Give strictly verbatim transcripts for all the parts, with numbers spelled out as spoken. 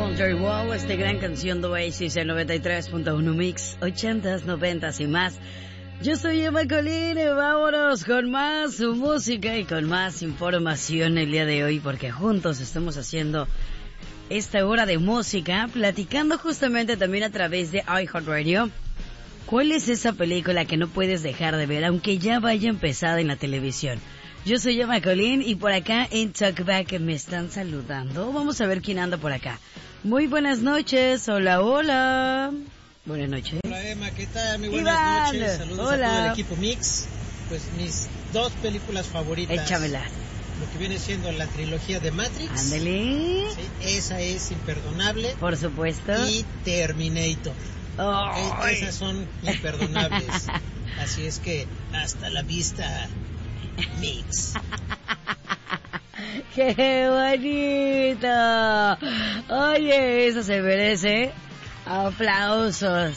Wonder Wall, esta gran canción de Oasis en noventa y tres punto uno Mix, ochentas, noventas y más. Yo soy Emma Colín y vámonos con más música y con más información el día de hoy, porque juntos estamos haciendo esta hora de música, platicando justamente también a través de iHeartRadio. ¿Cuál es esa película que no puedes dejar de ver, aunque ya vaya empezada en la televisión? Yo soy Emma Colín y por acá en Talkback me están saludando. Vamos a ver quién anda por acá. Muy buenas noches, hola, hola. Buenas noches. Hola Emma, ¿qué tal? Muy buenas Iván, noches. Saludos hola. a todo el equipo Mix. Pues mis dos películas favoritas. Échamelas. Lo que viene siendo la trilogía de Matrix. Ándale. Sí, esa es imperdonable. Por supuesto. Y Terminator. Oh. Es, esas son imperdonables. Así es que hasta la vista, Mix. ¡Qué bonito! Oye, eso se merece aplausos.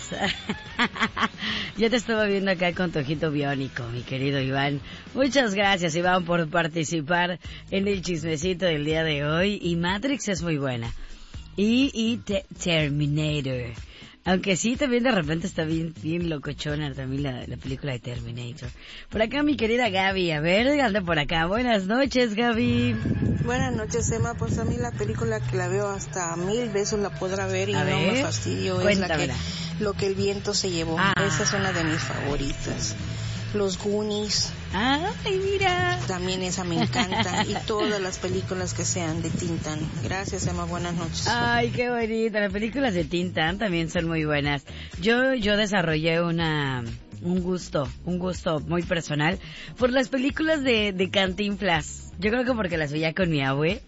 Yo te estaba viendo acá con tu ojito biónico, mi querido Iván. Muchas gracias, Iván, por participar en el chismecito del día de hoy. Y Matrix es muy buena. Y, y te, Terminator. Aunque sí, también de repente está bien, bien locochona también la, la película de Terminator. Por acá mi querida Gaby, a ver, anda por acá. Buenas noches, Gaby. Buenas noches, Emma. Pues a mí la película que la veo hasta mil veces la podrá ver y a no ver, me fastidio. Es la que, lo que el viento se llevó. Ah. Esa es una de mis favoritas. Los Goonies. Ay, mira. También esa me encanta. Y todas las películas que sean de Tintan. Gracias, Emma. Buenas noches. Ay, qué bonita. Las películas de Tintan también son muy buenas. Yo, yo desarrollé una, un gusto, un gusto muy personal por las películas de, de Cantinflas. Yo creo que porque las veía con mi abue.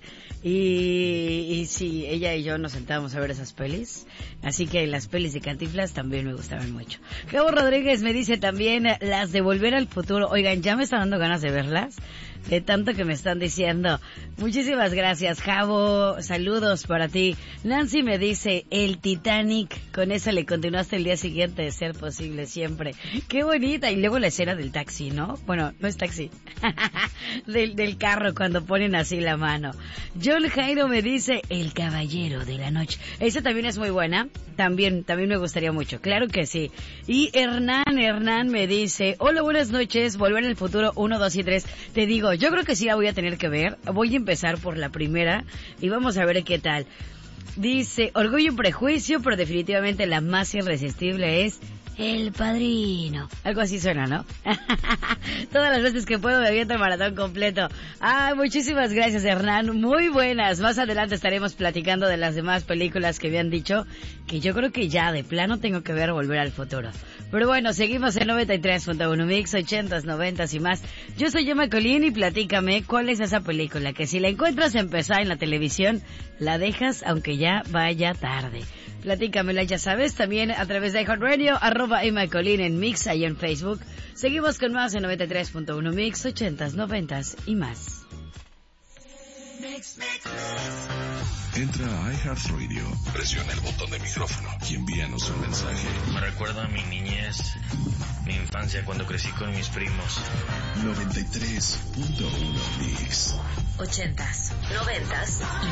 Y, y sí, ella y yo nos sentábamos a ver esas pelis. Así que las pelis de Cantinflas también me gustaban mucho. Gabo Rodríguez me dice también las de Volver al Futuro. Oigan, ya me están dando ganas de verlas, de tanto que me están diciendo. Muchísimas gracias, Javo. Saludos para ti. Nancy me dice el Titanic. Con esa le continuaste el día siguiente, de ser posible siempre. Qué bonita. Y luego la escena del taxi, ¿no? Bueno, no es taxi. del, del carro cuando ponen así la mano. John Jairo me dice El Caballero de la Noche. Esa también es muy buena. También, también me gustaría mucho. Claro que sí. Y Hernán, Hernán me dice hola, buenas noches. Volver al Futuro uno, dos y tres. Te digo, yo creo que sí la voy a tener que ver. Voy a empezar por la primera y vamos a ver qué tal. Dice Orgullo y Prejuicio, pero definitivamente la más irresistible es El Padrino. Algo así suena, ¿no? Todas las veces que puedo me aviento el maratón completo. Ah, muchísimas gracias, Hernán. Muy buenas. Más adelante estaremos platicando de las demás películas que me han dicho que yo creo que ya de plano tengo que ver Volver al Futuro. Pero bueno, seguimos en noventa y tres punto uno Mix, ochentas, noventas y más. Yo soy Emma Colín y platícame cuál es esa película que si la encuentras empezada en la televisión, la dejas aunque ya vaya tarde. Platícamela, ya sabes, también a través de iHeartRadio, arroba Emma Colín en Mix, ahí en Facebook. Seguimos con más en noventa y tres punto uno Mix, ochentas, noventas y más. Mix, mix. Entra a iHeartRadio, presiona el botón de micrófono y envíanos un mensaje. Me recuerda a mi niñez, mi infancia cuando crecí con mis primos. noventa y tres punto uno Mix. Ochentas, noventas y